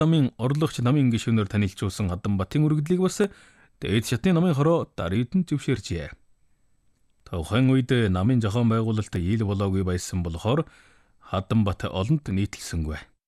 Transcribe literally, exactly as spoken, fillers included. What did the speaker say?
намын орлогч намын гишүүнээр танилцуулсан Хатанбатын үргэлжлэлийг бас дээд шатны намын хороо дарийдан зөвшөөрчээ. Тухайн үед намын зохион байгуулалт ил болоогүй байсан болохоор Хатанбат олонд нийтлсэнгүй.